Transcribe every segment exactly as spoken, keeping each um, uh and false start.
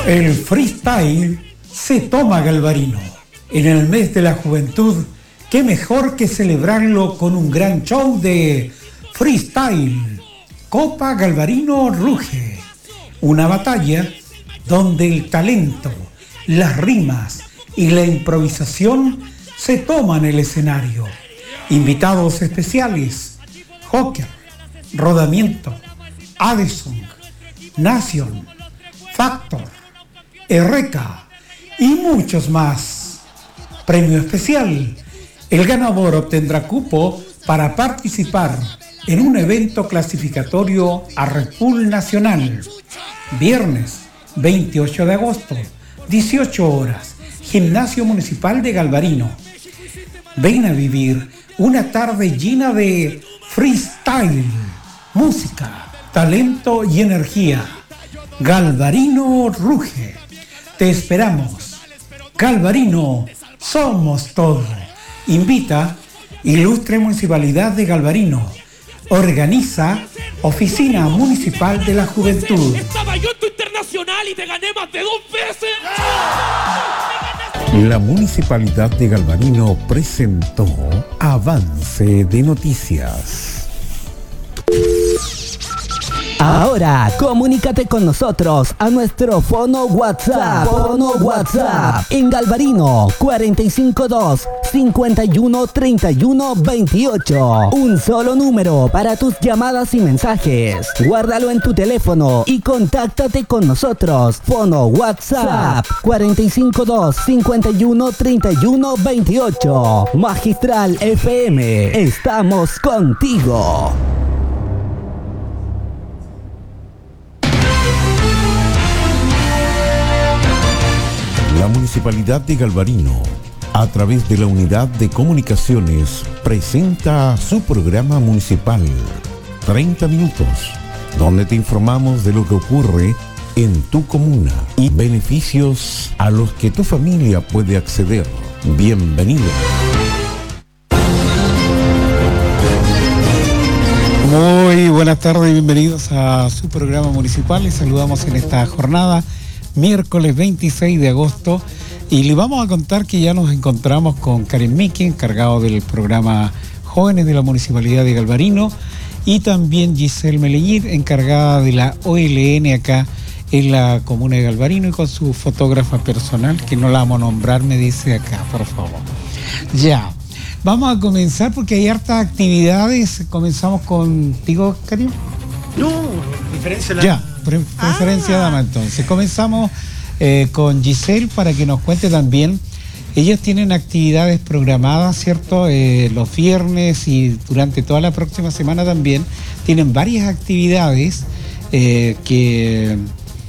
El freestyle se toma Galvarino. En el mes de la juventud, qué mejor que celebrarlo con un gran show de freestyle. Copa Galvarino Ruge. Una batalla donde el talento, las rimas y la improvisación se toman el escenario. Invitados especiales: Joker, Rodamiento, Addison, Nation, Factor, Eureka y muchos más. Premio especial: el ganador obtendrá cupo para participar en un evento clasificatorio a Red Bull Nacional. Viernes veintiocho de agosto, dieciocho horas, Gimnasio Municipal de Galvarino. Ven a vivir una tarde llena de freestyle, música, talento y energía. Galvarino Ruge. Te esperamos. Galvarino, somos todo. Invita Ilustre Municipalidad de Galvarino. Organiza Oficina Municipal de la Juventud. Estaba yo en tu internacional y te gané más de dos veces. La Municipalidad de Galvarino presentó Avance de Noticias. Ahora, comunícate con nosotros a nuestro fono WhatsApp. Fono WhatsApp en Galvarino cuarenta y cinco dos, cincuenta y uno, treinta y uno, veintiocho. Un solo número para tus llamadas y mensajes. Guárdalo en tu teléfono y contáctate con nosotros. Fono WhatsApp cuarenta y cinco dos, cincuenta y uno, treinta y uno, veintiocho. Magistral F M, estamos contigo. La Municipalidad de Galvarino, a través de la Unidad de Comunicaciones, presenta su programa municipal treinta minutos, donde te informamos de lo que ocurre en tu comuna y beneficios a los que tu familia puede acceder. Bienvenido. Muy buenas tardes y bienvenidos a su programa municipal. Les saludamos en esta jornada, miércoles veintiséis de agosto, y le vamos a contar que ya nos encontramos con Karen Miki, encargado del programa Jóvenes de la Municipalidad de Galvarino, y también Giselle Melellir, encargada de la O L N acá en la comuna de Galvarino, y con su fotógrafa personal, que no la vamos a nombrar, me dice acá, por favor. Ya, vamos a comenzar porque hay hartas actividades. Comenzamos contigo, Karen. No, diferencia la... Ya, pre preferencia ah. dama entonces. Comenzamos eh, con Giselle para que nos cuente también. Ellos tienen actividades programadas, ¿cierto? Eh, los viernes y durante toda la próxima semana también. Tienen varias actividades eh, que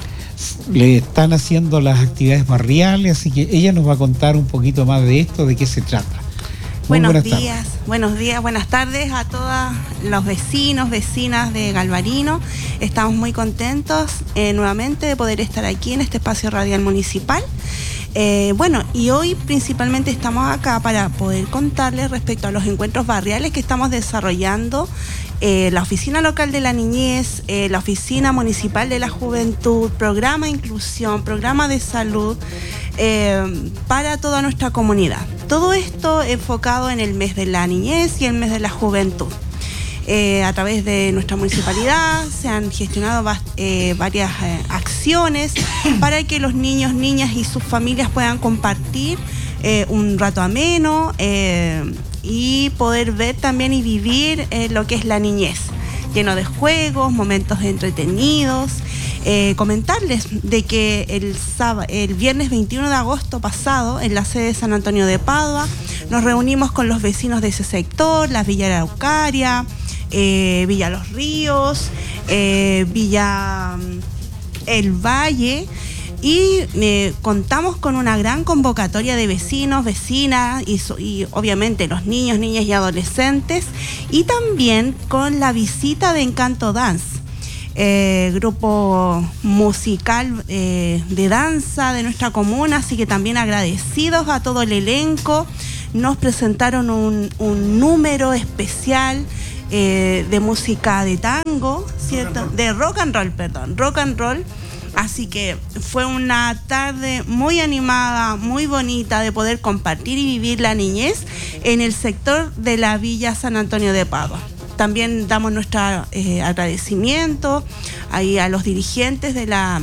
le están haciendo las actividades barriales, así que ella nos va a contar un poquito más de esto, de qué se trata. Muy buenos días, tardes. buenos días, buenas tardes a todos los vecinos, vecinas de Galvarino. Estamos muy contentos eh, nuevamente de poder estar aquí en este espacio radial municipal. Eh, bueno, y hoy principalmente estamos acá para poder contarles respecto a los encuentros barriales que estamos desarrollando. Eh, la Oficina Local de la Niñez, eh, la Oficina Municipal de la Juventud, Programa de Inclusión, Programa de Salud, eh, para toda nuestra comunidad. Todo esto enfocado en el mes de la niñez y el mes de la juventud. Eh, a través de nuestra municipalidad se han gestionado eh, varias eh, acciones para que los niños, niñas y sus familias puedan compartir eh, un rato ameno eh, y poder ver también y vivir eh, lo que es la niñez, lleno de juegos, momentos entretenidos. Eh, comentarles de que el, sábado, el viernes veintiuno de agosto pasado, en la sede de San Antonio de Padua, nos reunimos con los vecinos de ese sector, la Villa Araucaria, eh, Villa Los Ríos, eh, Villa El Valle, y eh, contamos con una gran convocatoria de vecinos, vecinas y, y obviamente los niños, niñas y adolescentes, y también con la visita de Encanto Dance. Eh, grupo musical eh, de danza de nuestra comuna, así que también agradecidos a todo el elenco. Nos presentaron un, un número especial eh, de música de tango, ¿cierto? De rock and roll, perdón, rock and roll. Así que fue una tarde muy animada, muy bonita de poder compartir y vivir la niñez en el sector de la Villa San Antonio de Padua. También damos nuestro eh, agradecimiento ahí a los dirigentes de la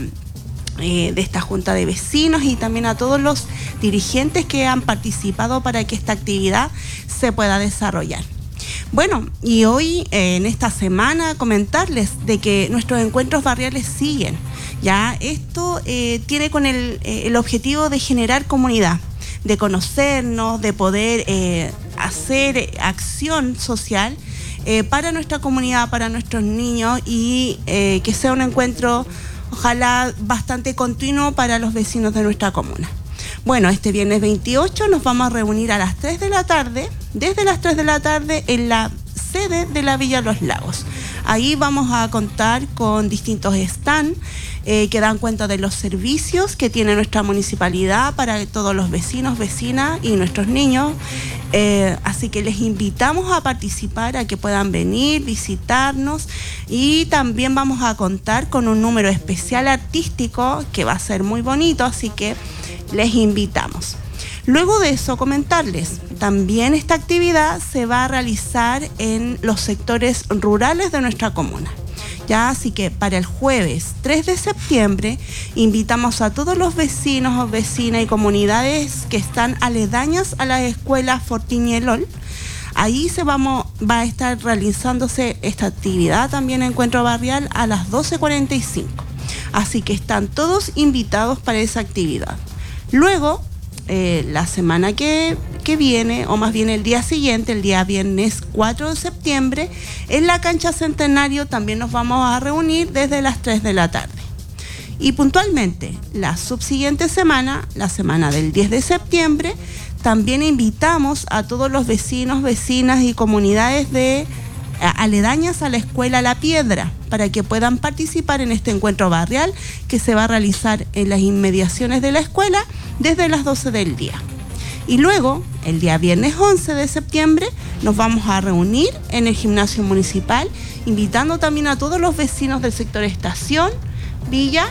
eh, de esta Junta de Vecinos y también a todos los dirigentes que han participado para que esta actividad se pueda desarrollar. Bueno, y hoy eh, en esta semana comentarles de que nuestros encuentros barriales siguen. Ya esto eh, tiene con el, eh, el objetivo de generar comunidad, de conocernos, de poder eh, hacer acción social eh, para nuestra comunidad, para nuestros niños y eh, que sea un encuentro ojalá bastante continuo para los vecinos de nuestra comuna. Bueno, este viernes veintiocho nos vamos a reunir a las tres de la tarde, desde las tres de la tarde en la sede de la Villa Los Lagos. Ahí vamos a contar con distintos stands eh, que dan cuenta de los servicios que tiene nuestra municipalidad para todos los vecinos, vecinas y nuestros niños. Eh, así que les invitamos a participar, a que puedan venir, visitarnos y también vamos a contar con un número especial artístico que va a ser muy bonito, así que les invitamos. Luego de eso, comentarles, también esta actividad se va a realizar en los sectores rurales de nuestra comuna. Ya, así que para el jueves tres de septiembre invitamos a todos los vecinos o vecinas y comunidades que están aledañas a la escuela Fortín y Elol. Ahí se vamos, va a estar realizándose esta actividad, también encuentro barrial, a las doce cuarenta y cinco. Así que están todos invitados para esa actividad. Luego, eh, la semana que, que viene, o más bien el día siguiente, el día viernes cuatro de septiembre, en la cancha Centenario también nos vamos a reunir desde las tres de la tarde. Y puntualmente, la subsiguiente semana, la semana del diez de septiembre, también invitamos a todos los vecinos, vecinas y comunidades de aledañas a la escuela La Piedra para que puedan participar en este encuentro barrial que se va a realizar en las inmediaciones de la escuela desde las doce del día. Y luego, el día viernes once de septiembre, nos vamos a reunir en el gimnasio municipal, invitando también a todos los vecinos del sector Estación, Villa,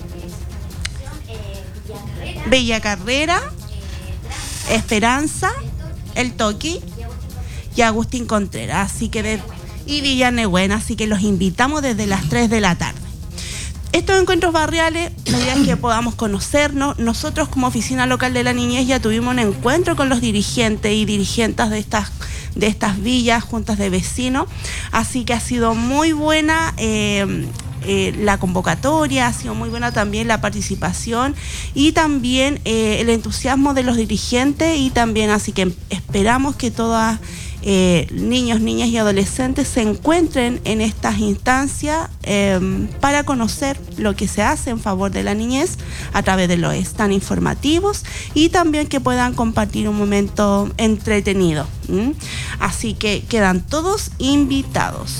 Bella Carrera, Esperanza, El Toqui y Agustín Contreras, así que de, y Villa Nehuena, así que los invitamos desde las tres de la tarde. Estos encuentros barriales, la idea es que podamos conocernos. Nosotros como Oficina Local de la Niñez ya tuvimos un encuentro con los dirigentes y dirigentes de estas, de estas villas, juntas de vecinos, así que ha sido muy buena eh, eh, la convocatoria, ha sido muy buena también la participación y también eh, el entusiasmo de los dirigentes y también, así que esperamos que todas Eh, niños, niñas y adolescentes se encuentren en estas instancias eh, para conocer lo que se hace en favor de la niñez a través de los stands informativos y también que puedan compartir un momento entretenido. ¿Mm? Así que quedan todos invitados.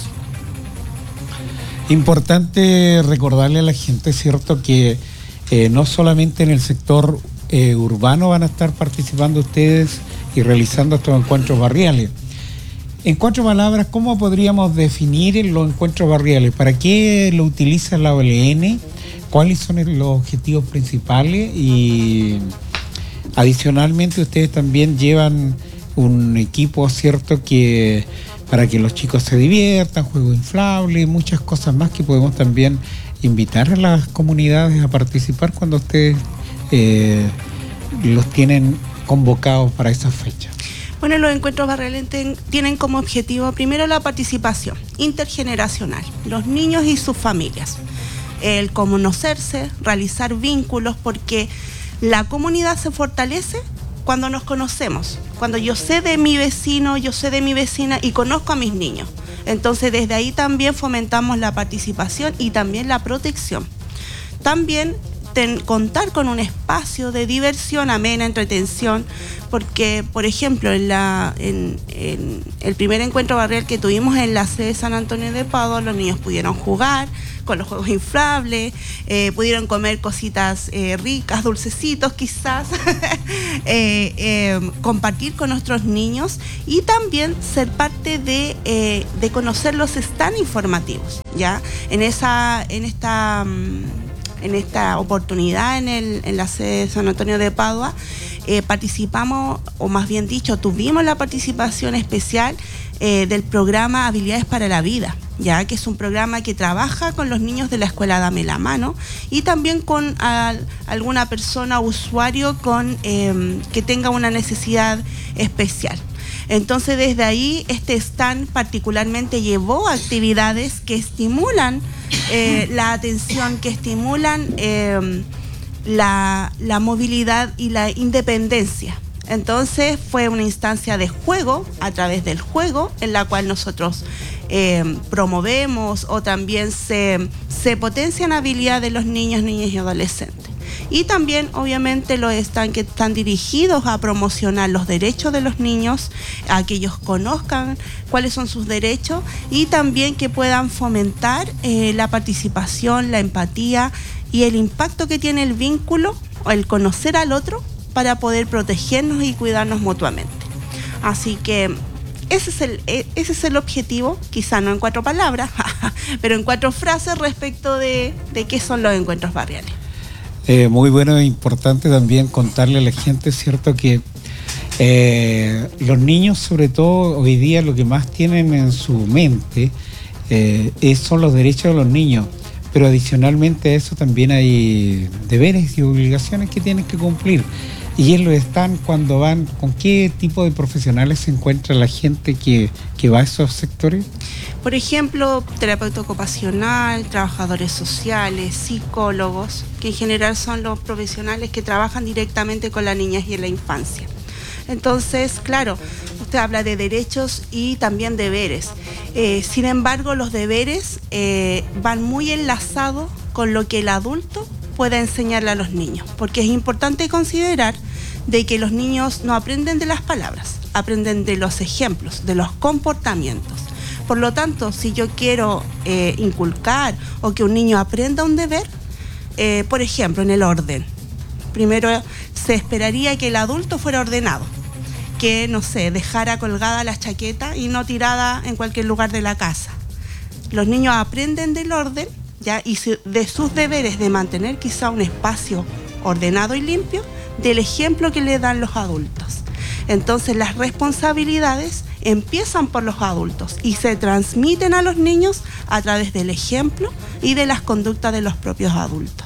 Importante recordarle a la gente, ¿cierto?, que eh, no solamente en el sector eh, urbano van a estar participando ustedes y realizando estos encuentros barriales. En cuatro palabras, ¿cómo podríamos definir los encuentros barriales? ¿Para qué lo utiliza la O L N? ¿Cuáles son los objetivos principales? Y adicionalmente ustedes también llevan un equipo, ¿cierto?, que para que los chicos se diviertan, juegos inflables, muchas cosas más que podemos también invitar a las comunidades a participar cuando ustedes eh, los tienen convocados para esas fechas. Bueno, los encuentros barriales tienen como objetivo primero la participación intergeneracional, los niños y sus familias, el conocerse, realizar vínculos, porque la comunidad se fortalece cuando nos conocemos, cuando yo sé de mi vecino, yo sé de mi vecina y conozco a mis niños. Entonces desde ahí también fomentamos la participación y también la protección. También ten, contar con un espacio de diversión amena, entretención, porque, por ejemplo, en, la, en, en el primer encuentro barrial que tuvimos en la sede de San Antonio de Padua, los niños pudieron jugar con los juegos inflables, eh, pudieron comer cositas eh, ricas, dulcecitos quizás, eh, eh, compartir con nuestros niños y también ser parte de, eh, de conocer los stands informativos, ¿ya? En, esa, en esta... Um, en esta oportunidad en, el, en la sede de San Antonio de Padua, eh, participamos, o más bien dicho, tuvimos la participación especial eh, del programa Habilidades para la Vida, ya que es un programa que trabaja con los niños de la escuela Dame la Mano y también con a, alguna persona, usuario con eh, que tenga una necesidad especial. Entonces, desde ahí, este stand particularmente llevó actividades que estimulan eh, la atención, que estimulan eh, la, la movilidad y la independencia. Entonces, fue una instancia de juego, a través del juego, en la cual nosotros eh, promovemos o también se, se potencian habilidades de los niños, niñas y adolescentes. Y también, obviamente, los están que están dirigidos a promocionar los derechos de los niños, a que ellos conozcan cuáles son sus derechos y también que puedan fomentar eh, la participación, la empatía y el impacto que tiene el vínculo o el conocer al otro para poder protegernos y cuidarnos mutuamente. Así que ese es el, ese es el objetivo, quizá no en cuatro palabras, pero en cuatro frases respecto de, de qué son los encuentros barriales. Eh, muy bueno e importante también contarle a la gente, cierto, que eh, los niños, sobre todo hoy día, lo que más tienen en su mente eh, es, son los derechos de los niños, pero adicionalmente a eso también hay deberes y obligaciones que tienen que cumplir. Y ellos están cuando van, ¿con qué tipo de profesionales se encuentra la gente que, que va a esos sectores? Por ejemplo, terapeuta ocupacional, trabajadores sociales, psicólogos, que en general son los profesionales que trabajan directamente con las niñas y en la infancia. Entonces, claro, usted habla de derechos y también deberes. Eh, sin embargo, los deberes eh, van muy enlazados con lo que el adulto pueda enseñarle a los niños, porque es importante considerar de que los niños no aprenden de las palabras, aprenden de los ejemplos, de los comportamientos. Por lo tanto, si yo quiero eh, inculcar o que un niño aprenda un deber, eh, por ejemplo, en el orden, primero se esperaría que el adulto fuera ordenado, que, no sé, dejara colgada la chaqueta y no tirada en cualquier lugar de la casa. Los niños aprenden del orden, ¿ya? Y de sus deberes de mantener quizá un espacio ordenado y limpio, del ejemplo que le dan los adultos. Entonces, las responsabilidades empiezan por los adultos y se transmiten a los niños a través del ejemplo y de las conductas de los propios adultos.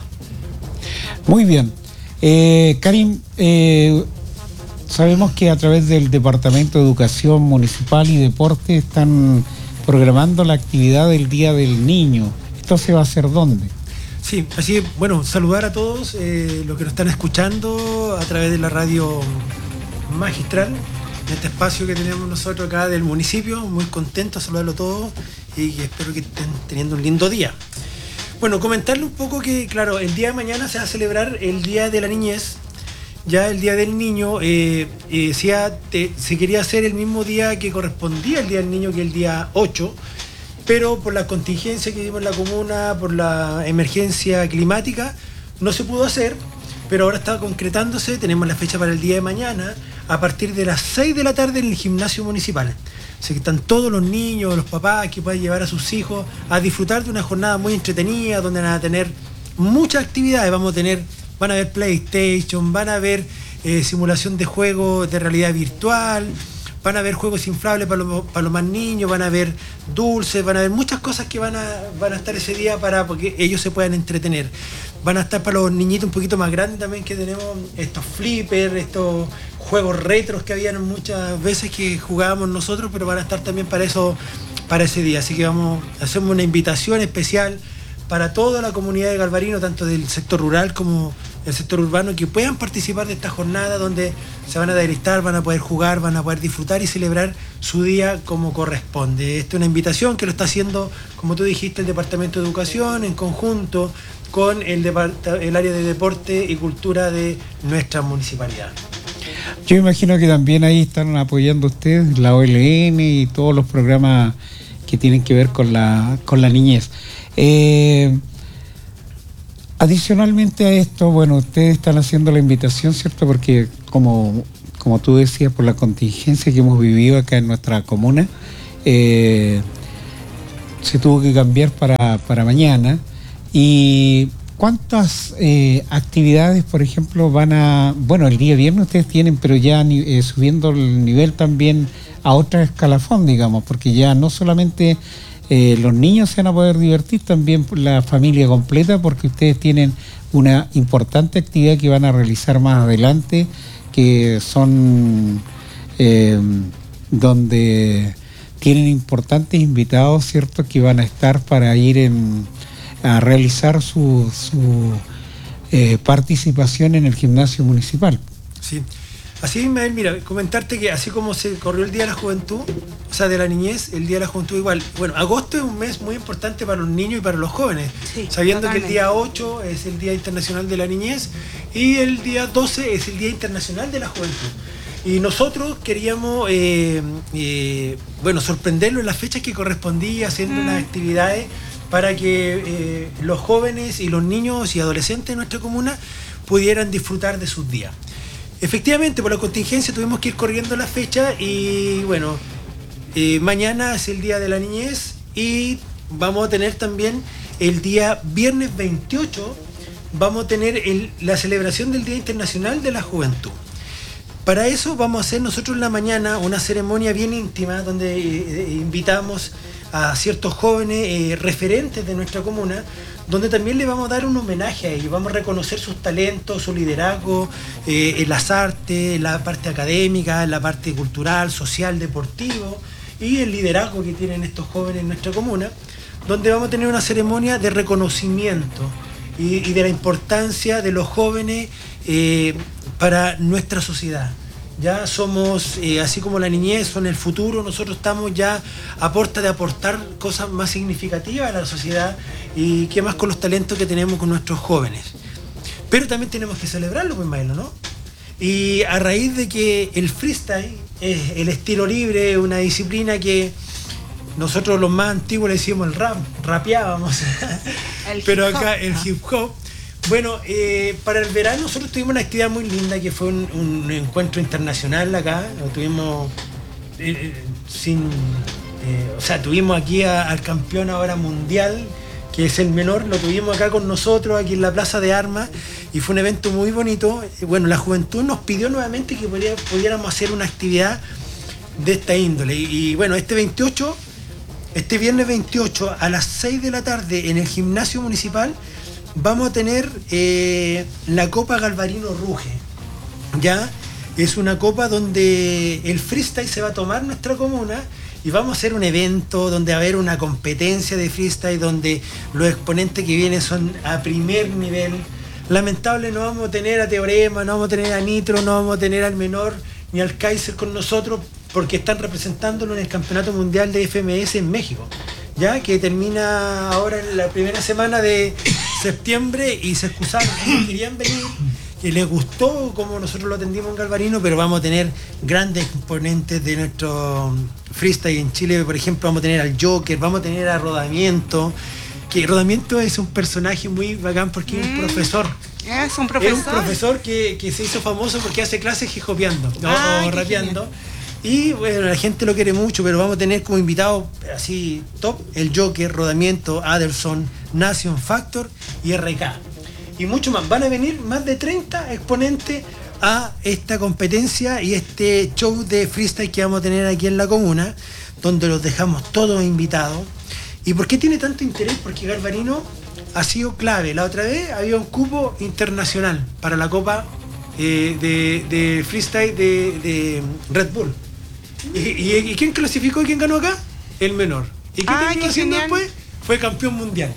Muy bien. Eh, Karim, eh, sabemos que a través del Departamento de Educación Municipal y Deporte están programando la actividad del Día del Niño. ¿Esto se va a hacer dónde? Sí, así que, bueno, saludar a todos eh, los que nos están escuchando a través de la radio magistral, en este espacio que tenemos nosotros acá del municipio. Muy contentos de saludarlo a todos y espero que estén teniendo un lindo día. Bueno, comentarle un poco que, claro, el día de mañana se va a celebrar el Día de la Niñez, ya el Día del Niño. Eh, eh, se, ha, te, se quería hacer el mismo día que correspondía el Día del Niño, que el día ocho, pero por la contingencia que vivimos en la comuna, por la emergencia climática, no se pudo hacer, pero ahora está concretándose. Tenemos la fecha para el día de mañana, a partir de las seis de la tarde en el gimnasio municipal. Así que están todos los niños, los papás que puedan llevar a sus hijos a disfrutar de una jornada muy entretenida, donde van a tener muchas actividades. Vamos a tener, van a ver PlayStation, van a ver eh, simulación de juegos de realidad virtual, van a ver juegos inflables para los, para los más niños, van a ver dulces, van a ver muchas cosas que van a, van a estar ese día para que ellos se puedan entretener. Van a estar para los niñitos un poquito más grandes también, que tenemos estos flippers, estos juegos retros que habían muchas veces que jugábamos nosotros, pero van a estar también para eso, para ese día. Así que vamos, hacemos una invitación especial para toda la comunidad de Galvarino, tanto del sector rural como el sector urbano, que puedan participar de esta jornada donde se van a deleitar, van a poder jugar, van a poder disfrutar y celebrar su día como corresponde. Esta es una invitación que lo está haciendo, como tú dijiste, el Departamento de Educación en conjunto con el, el área de deporte y cultura de nuestra municipalidad. Yo imagino que también ahí están apoyando ustedes la O L N y todos los programas que tienen que ver con la, con la niñez. Eh, adicionalmente a esto, bueno, ustedes están haciendo la invitación, ¿cierto? Porque como, como tú decías, por la contingencia que hemos vivido acá en nuestra comuna, eh, se tuvo que cambiar para, para mañana. Y ¿cuántas eh, actividades, por ejemplo, van a... Bueno, el día viernes ustedes tienen, pero ya eh, subiendo el nivel también a otra escalafón, digamos, porque ya no solamente eh, los niños se van a poder divertir, también la familia completa, porque ustedes tienen una importante actividad que van a realizar más adelante, que son eh, donde tienen importantes invitados, ¿cierto?, que van a estar para ir en, a realizar su, su eh, participación en el gimnasio municipal. Sí. Así es, Ismael, mira, comentarte que así como se corrió el Día de la Juventud, o sea, de la niñez, el Día de la Juventud igual. Bueno, agosto es un mes muy importante para los niños y para los jóvenes, sí, sabiendo totalmente. Que el día ocho es el Día Internacional de la Niñez y el día doce es el Día Internacional de la Juventud. Y nosotros queríamos, eh, eh, bueno, sorprenderlo en las fechas que correspondía, haciendo mm. unas actividades para que eh, los jóvenes y los niños y adolescentes de nuestra comuna pudieran disfrutar de sus días. Efectivamente, por la contingencia tuvimos que ir corriendo la fecha y bueno, eh, mañana es el Día de la Niñez y vamos a tener también el día viernes veintiocho, vamos a tener el, la celebración del Día Internacional de la Juventud. Para eso vamos a hacer nosotros en la mañana una ceremonia bien íntima donde eh, invitamos a ciertos jóvenes eh, referentes de nuestra comuna, donde también le vamos a dar un homenaje a ellos, vamos a reconocer sus talentos, su liderazgo eh, en las artes, en la parte académica, en la parte cultural, social, deportivo y el liderazgo que tienen estos jóvenes en nuestra comuna, donde vamos a tener una ceremonia de reconocimiento y, y de la importancia de los jóvenes eh, para nuestra sociedad. Ya somos, eh, así como la niñez son el futuro, nosotros estamos ya a puerta de aportar cosas más significativas a la sociedad y qué más con los talentos que tenemos con nuestros jóvenes. Pero también tenemos que celebrarlo, pues, Maelo, ¿no? Y a raíz de que el freestyle, es el estilo libre, una disciplina que nosotros los más antiguos le decíamos el rap, rapeábamos, pero acá el hip hop. Bueno, eh, para el verano nosotros tuvimos una actividad muy linda que fue un, un encuentro internacional acá, lo tuvimos eh, sin, eh, o sea, tuvimos aquí a, al campeón ahora mundial, que es el menor, lo tuvimos acá con nosotros, aquí en la Plaza de Armas, y fue un evento muy bonito. Bueno, la juventud nos pidió nuevamente que podía, pudiéramos hacer una actividad de esta índole, y, y bueno, este veintiocho, este viernes veintiocho a las seis de la tarde en el gimnasio municipal, vamos a tener eh, la Copa Galvarino Ruge. Ya es una copa donde el freestyle se va a tomar nuestra comuna y vamos a hacer un evento donde va a haber una competencia de freestyle donde los exponentes que vienen son a primer nivel. Lamentable, no vamos a tener a Teorema, no vamos a tener a Nitro, no vamos a tener al Menor ni al Kaiser con nosotros porque están representándolo en el Campeonato Mundial de F M S en México, ya que termina ahora en la primera semana de septiembre y se excusaron, no querían venir, que les gustó como nosotros lo atendimos en Galvarino, pero vamos a tener grandes exponentes de nuestro freestyle en Chile. Por ejemplo, vamos a tener al Joker, vamos a tener a Rodamiento, que Rodamiento es un personaje muy bacán porque es un profesor. Es un profesor. Es un profesor que, que se hizo famoso porque hace clases hip-hopeando, ¿no? Ah, o rapeando. Y bueno, la gente lo quiere mucho, pero vamos a tener como invitados así top el Joker, Rodamiento, Aderson, Nation Factor y R K. Y mucho más. Van a venir más de treinta exponentes a esta competencia y este show de freestyle que vamos a tener aquí en la comuna, donde los dejamos todos invitados. ¿Y por qué tiene tanto interés? Porque Galvarino ha sido clave. La otra vez había un cupo internacional para la Copa eh, de, de freestyle de, de Red Bull. ¿Y, y, y quién clasificó y quién ganó acá? El Menor. ¿Y qué ah, terminó haciendo después? Fue campeón mundial.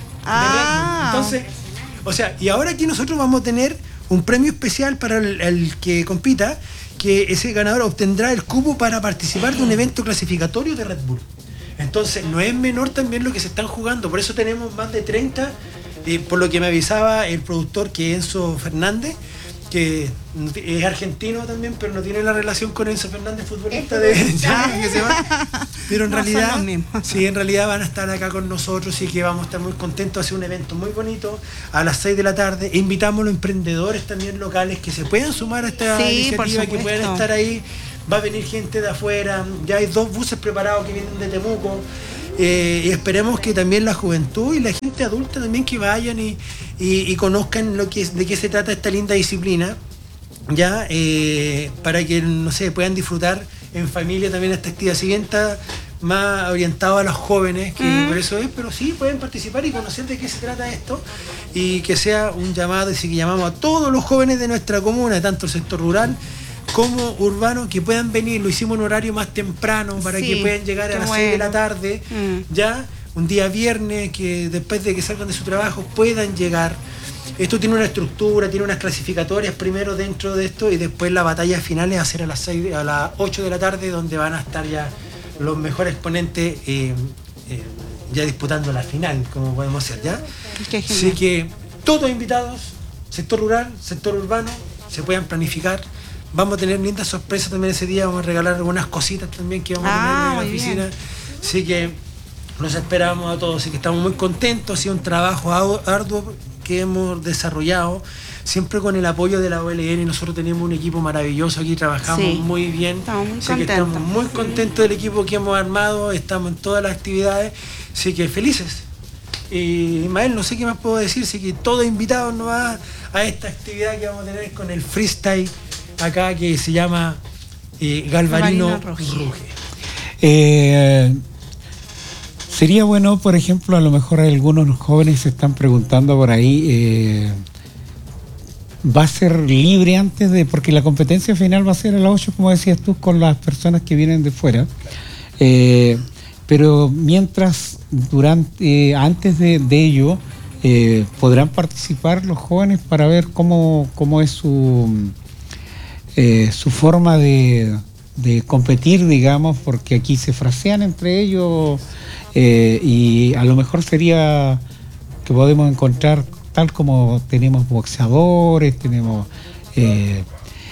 Ah. Entonces, o sea, y ahora aquí nosotros vamos a tener un premio especial para el, el que compita, que ese ganador obtendrá el cupo para participar de un evento clasificatorio de Red Bull. Entonces, no es menor también lo que se están jugando. Por eso tenemos más de treinta, eh, por lo que me avisaba el productor, que es Enzo Fernández, que es argentino también, pero no tiene la relación con Enzo Fernández, futbolista de ya, que se va. Pero en no realidad, sí, en realidad van a estar acá con nosotros y que vamos a estar muy contentos. Hacer un evento muy bonito a las seis de la tarde. Invitamos a los emprendedores también locales que se puedan sumar a esta sí, iniciativa, que puedan estar ahí. Va a venir gente de afuera, ya hay dos buses preparados que vienen de Temuco. eh, y esperemos que también la juventud y la gente adulta también que vayan y, y, y conozcan lo que, de qué se trata esta linda disciplina, ya eh, para que, no sé, puedan disfrutar en familia también esta actividad. Si bien está más orientado a los jóvenes, que mm. por eso es, pero sí pueden participar y conocer de qué se trata esto, y que sea un llamado, y que llamamos a todos los jóvenes de nuestra comuna, tanto el sector rural como urbano, que puedan venir. Lo hicimos en horario más temprano para sí, que puedan llegar a las bueno. seis de la tarde, mm. ya un día viernes, que después de que salgan de su trabajo puedan llegar. Esto tiene una estructura, tiene unas clasificatorias primero dentro de esto, y después la batalla final es hacer a las seis, a las ocho de la tarde, donde van a estar ya los mejores exponentes eh, eh, ya disputando la final, como podemos hacer, ¿ya? Así que todos invitados, sector rural, sector urbano, se puedan planificar. Vamos a tener lindas sorpresas también ese día, vamos a regalar algunas cositas también que vamos ah, a tener en la oficina. Bien. Así que los esperamos a todos, así que estamos muy contentos, ha sido un trabajo arduo que hemos desarrollado, siempre con el apoyo de la O L N, y nosotros tenemos un equipo maravilloso aquí, trabajamos sí, muy bien, estamos muy así contentos. que estamos muy contentos del equipo que hemos armado, estamos en todas las actividades, así que felices. Y Ismael, no sé qué más puedo decir, así que todos invitados ¿no? a, a esta actividad que vamos a tener con el freestyle acá, que se llama eh, Galvarino, Galvarino Ruge. Eh, Sería bueno, por ejemplo, a lo mejor algunos jóvenes se están preguntando por ahí, eh, ¿va a ser libre antes de...? Porque la competencia final va a ser a las ocho, como decías tú, con las personas que vienen de fuera. Eh, pero mientras, durante, eh, antes de, de ello, eh, podrán participar los jóvenes para ver cómo, cómo es su, eh, su forma de, de competir, digamos, porque aquí se frasean entre ellos... Eh, y a lo mejor sería que podemos encontrar, tal como tenemos boxeadores, tenemos eh,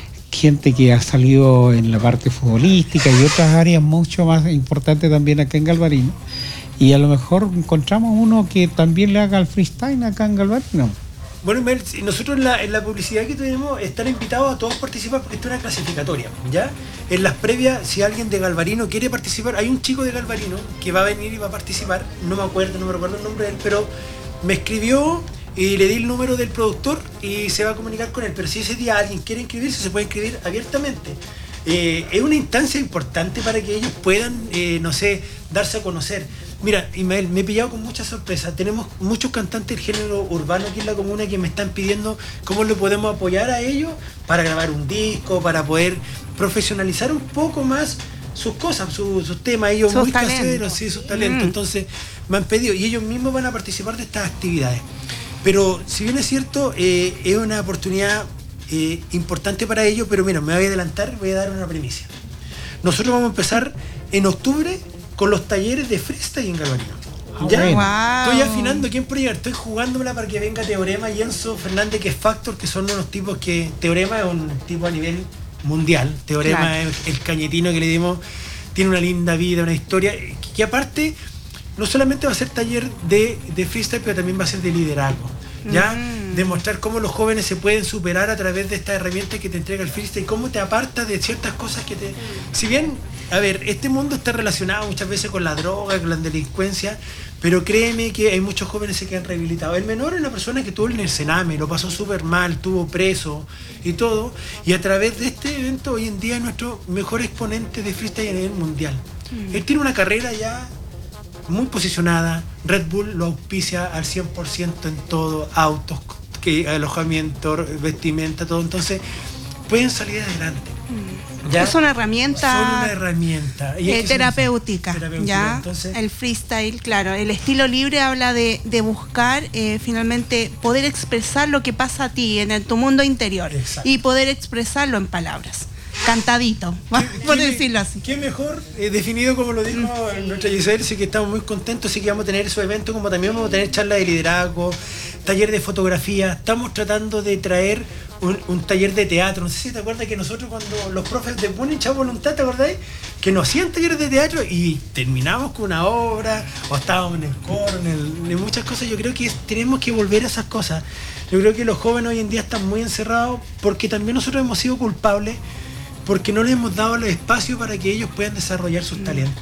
gente que ha salido en la parte futbolística y otras áreas mucho más importantes también acá en Galvarino, y a lo mejor encontramos uno que también le haga el freestyle acá en Galvarino. Bueno, nosotros en la, en la publicidad que tenemos están invitados a todos a participar, porque esto es una clasificatoria, ¿ya? En las previas, si alguien de Galvarino quiere participar, hay un chico de Galvarino que va a venir y va a participar, no me acuerdo, no me recuerdo el nombre de él, pero me escribió y le di el número del productor y se va a comunicar con él. Pero si ese día alguien quiere inscribirse, se puede inscribir abiertamente. Eh, es una instancia importante para que ellos puedan, eh, no sé, darse a conocer. Mira, Ismael, me he pillado con mucha sorpresa. Tenemos muchos cantantes del género urbano aquí en la comuna que me están pidiendo cómo le podemos apoyar a ellos para grabar un disco, para poder profesionalizar un poco más sus cosas, sus, sus temas. Ellos sus muy talentos. caseros, sí, sus talentos. Mm. Entonces me han pedido, y ellos mismos van a participar de estas actividades. Pero si bien es cierto, eh, es una oportunidad eh, importante para ellos, pero mira, me voy a adelantar, voy a dar una primicia. Nosotros vamos a empezar en octubre con los talleres de freestyle en Galvarino. Oh, ya wow. Estoy afinando quién puede llegar, estoy jugándomela para que venga Teorema y Enzo Fernández, que es Factor, que son unos tipos que... Teorema es un tipo a nivel mundial. Teorema claro. es el cañetino que le dimos, tiene una linda vida, una historia, que, que aparte no solamente va a ser taller de, de freestyle, pero también va a ser de liderazgo. Ya mm. demostrar cómo los jóvenes se pueden superar a través de estas herramientas que te entrega el freestyle y cómo te aparta de ciertas cosas que te... Si bien, a ver, este mundo está relacionado muchas veces con la droga, con la delincuencia, pero créeme que hay muchos jóvenes que se quedan rehabilitados. El menor es una persona que tuvo el Sename, lo pasó súper mal, estuvo preso y todo, y a través de este evento hoy en día es nuestro mejor exponente de freestyle a nivel mundial. Mm. Él tiene una carrera ya muy posicionada, Red Bull lo auspicia al cien por ciento en todo, autos, que, alojamiento, vestimenta, todo, entonces pueden salir adelante. ¿Ya? Es una herramienta, Son una herramienta. Y eh, es terapéutica, terapéutica, ¿ya? Entonces, el freestyle, claro, el estilo libre habla de, de buscar eh, finalmente poder expresar lo que pasa a ti en el, tu mundo interior. Exacto. Y poder expresarlo en palabras. Cantadito, por ¿Qué, decirlo así. Qué mejor eh, definido, como lo dijo mm. nuestra Giselle, sí que estamos muy contentos, sí que vamos a tener esos eventos, como también vamos a tener charlas de liderazgo, taller de fotografía. Estamos tratando de traer un, un taller de teatro. No sé si te acuerdas que nosotros cuando los profes de Buena Voluntad, ¿te acordáis? Que nos hacían talleres de teatro y terminamos con una obra, o estábamos en el coro, en, el, en muchas cosas. Yo creo que es, tenemos que volver a esas cosas. Yo creo que los jóvenes hoy en día están muy encerrados porque también nosotros hemos sido culpables porque no les hemos dado el espacio para que ellos puedan desarrollar sus talentos.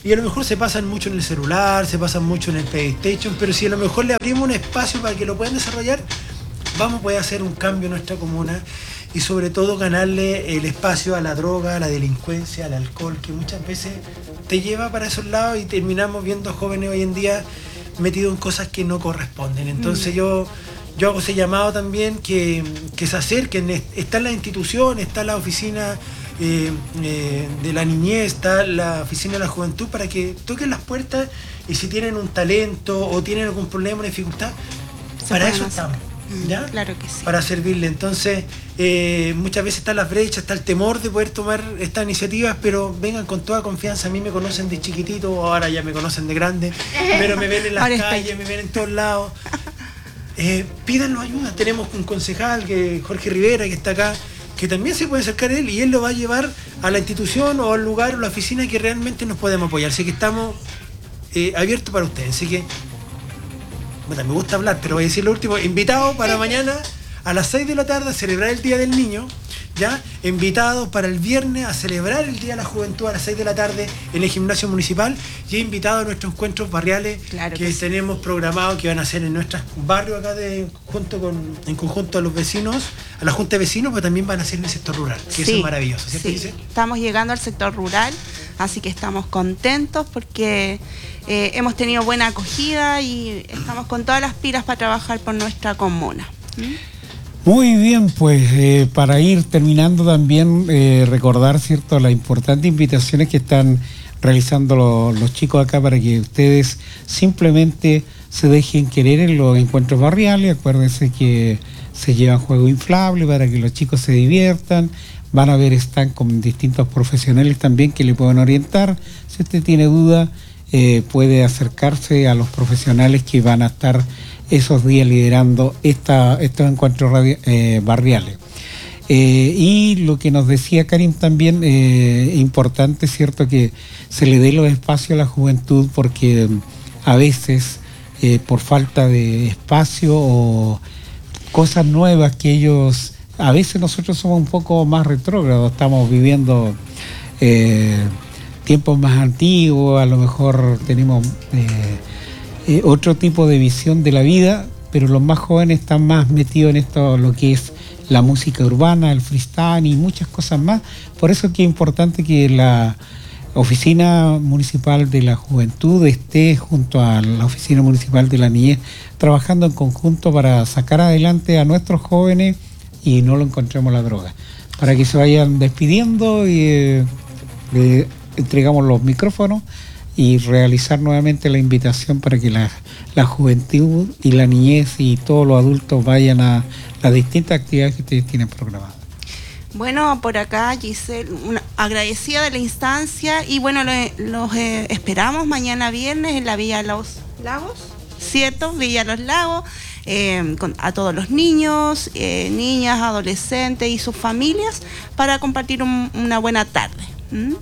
y a lo mejor se pasan mucho en el celular, se pasan mucho en el PlayStation, pero si a lo mejor le abrimos un espacio para que lo puedan desarrollar, vamos a poder hacer un cambio en nuestra comuna y sobre todo ganarle el espacio a la droga, a la delincuencia, al alcohol, que muchas veces te lleva para esos lados y terminamos viendo a jóvenes hoy en día metidos en cosas que no corresponden. Entonces mm. yo, yo hago ese llamado también que, que se acerquen, está en la institución, está la oficina eh, eh, de la niñez, está la oficina de la juventud, para que toquen las puertas y si tienen un talento o tienen algún problema, una dificultad, para eso estamos. ¿Ya? Claro que sí. Para servirle. Entonces, eh, muchas veces están las brechas, está el temor de poder tomar estas iniciativas, pero vengan con toda confianza. A mí me conocen de chiquitito, ahora ya me conocen de grande, pero me ven en las calles, me ven en todos lados. Eh, pídanlo ayuda. Tenemos un concejal, que Jorge Rivera, que está acá, que también se puede acercar a él y él lo va a llevar a la institución o al lugar o la oficina que realmente nos podemos apoyar. Así que estamos eh, abiertos para ustedes. Así que bueno, me gusta hablar, pero voy a decir lo último. Invitados para mañana a las seis de la tarde a celebrar el Día del Niño, ¿ya? Invitados para el viernes a celebrar el Día de la Juventud a las seis de la tarde en el gimnasio municipal y invitados a nuestros encuentros barriales claro que, que sí. tenemos programados, que van a ser en nuestros barrios acá de, junto con, en conjunto a los vecinos, a la Junta de Vecinos, pero también van a ser en el sector rural, que sí, eso es maravilloso, ¿cierto? Sí. Dice? Estamos llegando al sector rural, así que estamos contentos porque eh, hemos tenido buena acogida y estamos con todas las pilas para trabajar por nuestra comuna. ¿Mm? Muy bien, pues eh, para ir terminando también eh, recordar, ¿cierto?, las importantes invitaciones que están realizando lo, los chicos acá para que ustedes simplemente se dejen querer en los encuentros barriales. Acuérdense que se llevan juegos inflables para que los chicos se diviertan. Van a ver, están con distintos profesionales también que le pueden orientar. Si usted tiene duda, eh, puede acercarse a los profesionales que van a estar esos días liderando esta, estos encuentros radio, eh, barriales. Eh, y lo que nos decía Karim también, eh, importante, cierto, que se le dé los espacios a la juventud, porque a veces eh, por falta de espacio o cosas nuevas que ellos, a veces nosotros somos un poco más retrógrados, estamos viviendo eh, tiempos más antiguos, a lo mejor tenemos eh, eh, otro tipo de visión de la vida, pero los más jóvenes están más metidos en esto, lo que es la música urbana, el freestyle y muchas cosas más. Por eso es que es importante que la Oficina Municipal de la Juventud esté junto a la Oficina Municipal de la Niñez trabajando en conjunto para sacar adelante a nuestros jóvenes y no lo encontremos la droga. Para que se vayan despidiendo y eh, le entregamos los micrófonos y realizar nuevamente la invitación para que la, la juventud y la niñez y todos los adultos vayan a las distintas actividades que ustedes tienen programadas. Bueno, por acá Giselle, una, agradecida de la instancia y bueno, lo, los eh, esperamos mañana viernes en la Villa Los Lagos, ¿cierto? Villa Los Lagos, eh, con, a todos los niños, eh, niñas, adolescentes y sus familias para compartir un, una buena tarde. ¿Mm?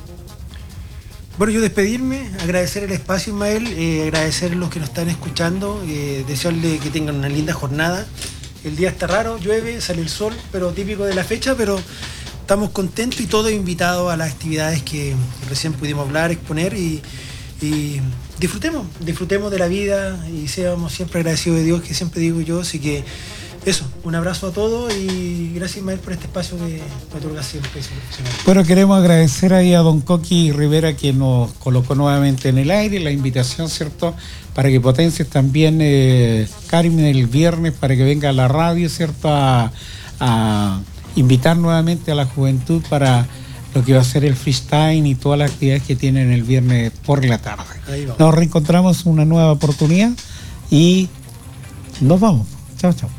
Bueno, yo despedirme, agradecer el espacio, Ismael, eh, agradecer a los que nos están escuchando, eh, desearles que tengan una linda jornada. El día está raro, llueve, sale el sol, pero típico de la fecha, pero estamos contentos y todos invitados a las actividades que recién pudimos hablar, exponer y, y disfrutemos, disfrutemos de la vida y seamos siempre agradecidos de Dios, que siempre digo yo, así que eso, un abrazo a todos y gracias, Ismael, por este espacio que me otorga siempre. Bueno, queremos agradecer ahí a don Coqui Rivera que nos colocó nuevamente en el aire la invitación, ¿cierto?, para que potencies también eh, Karim el viernes, para que venga a la radio, ¿cierto?, a, a invitar nuevamente a la juventud para lo que va a ser el freestyle y todas las actividades que tienen el viernes por la tarde. Nos reencontramos una nueva oportunidad y nos vamos. Chao, chao.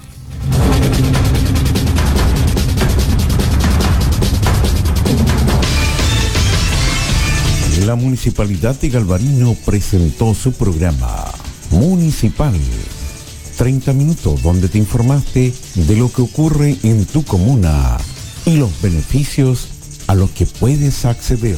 La Municipalidad de Galvarino presentó su programa Municipal. treinta minutos donde te informaste de lo que ocurre en tu comuna y los beneficios a los que puedes acceder.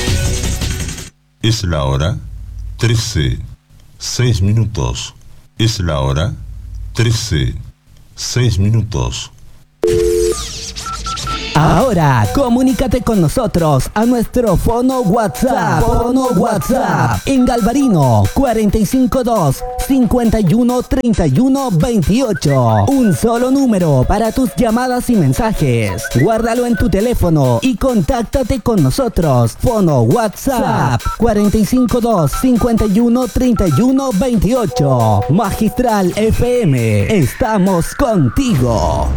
Es la hora trece, seis minutos. Es la hora trece, seis minutos. Ahora, comunícate con nosotros a nuestro fono WhatsApp. Fono WhatsApp en Galvarino cuarenta y cinco dos, cincuenta y uno, treinta y uno, veintiocho. Un solo número para tus llamadas y mensajes. Guárdalo en tu teléfono y contáctate con nosotros. Fono WhatsApp cuarenta y cinco dos, cincuenta y uno, treinta y uno, veintiocho. Magistral F M. Estamos contigo.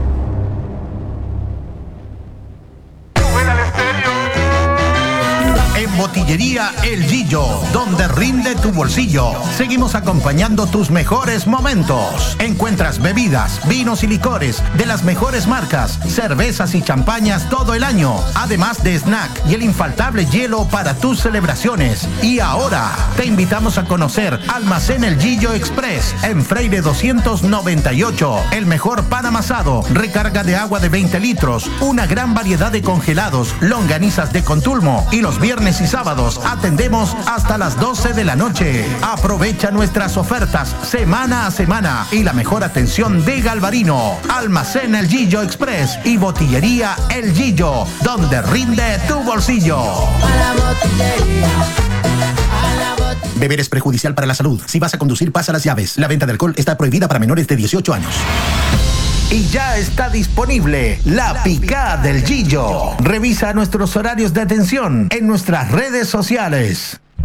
Botillería El Gillo, donde rinde tu bolsillo. Seguimos acompañando tus mejores momentos. Encuentras bebidas, vinos y licores de las mejores marcas, cervezas y champañas todo el año, además de snack y el infaltable hielo para tus celebraciones. Y ahora te invitamos a conocer Almacén El Gillo Express en Freire doscientos noventa y ocho. El mejor pan amasado, recarga de agua de veinte litros, una gran variedad de congelados, longanizas de Contulmo y los viernes y sábados atendemos hasta las doce de la noche. Aprovecha nuestras ofertas semana a semana y la mejor atención de Galvarino. Almacén El Gillo Express y Botillería El Gillo, donde rinde tu bolsillo. Beber es perjudicial para la salud. Si vas a conducir, pasa las llaves. La venta de alcohol está prohibida para menores de dieciocho años. Y ya está disponible la Picada del Gillo. Revisa nuestros horarios de atención en nuestras redes sociales.